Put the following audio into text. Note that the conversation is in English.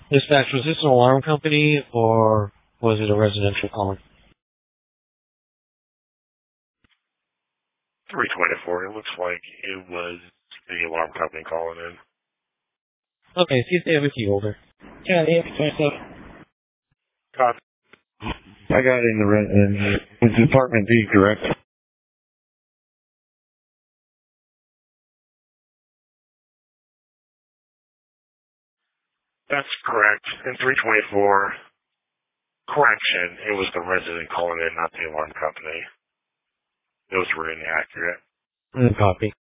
Dispatch, was this an alarm company or was it a residential calling? 324. It looks like it was the alarm company calling in. Okay, see if they have a key holder. Yeah, the F-27. Copy. I got in the Department B, correct? That's correct. In 324, correction, it was the resident calling in, not the alarm company. Those were inaccurate. Copy.